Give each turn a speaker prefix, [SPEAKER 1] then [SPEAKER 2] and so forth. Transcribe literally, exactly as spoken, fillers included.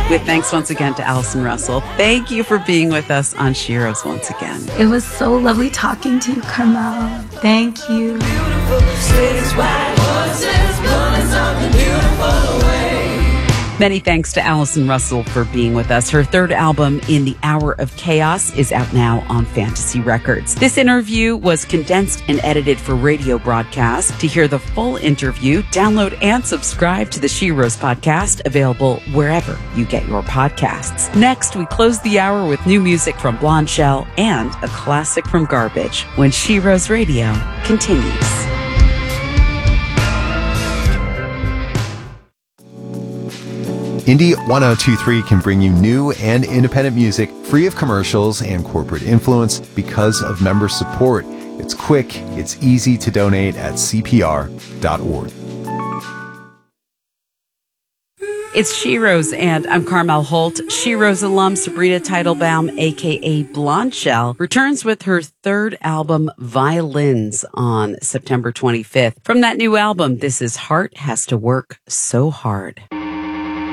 [SPEAKER 1] with thanks once again to Allison Russell. Thank you for being with us on Sheroes once again.
[SPEAKER 2] It was so lovely talking to you, Carmel. Thank you.
[SPEAKER 1] Many thanks to Allison Russell for being with us. Her third album, In the Hour of Chaos, is out now on Fantasy Records. This interview was condensed and edited for radio broadcast. To hear the full interview, download and subscribe to the Sheroes podcast, available wherever you get your podcasts. Next, we close the hour with new music from Blonde Shell and a classic from Garbage when Sheroes Radio continues.
[SPEAKER 3] Indie ten twenty-three can bring you new and independent music free of commercials and corporate influence because of member support. It's quick, it's easy to donate at c p r dot org.
[SPEAKER 1] It's Sheroes, and I'm Carmel Holt. Sheroes alum Sabrina Teitelbaum, a k a. Blonde Shell, returns with her third album, Violins, on September twenty-fifth. From that new album, this is Heart Has to Work So Hard.